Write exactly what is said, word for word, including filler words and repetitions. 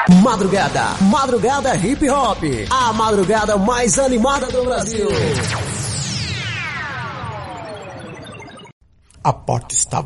Madrugada, Madrugada Hip Hop, a madrugada mais animada do Brasil. A porta está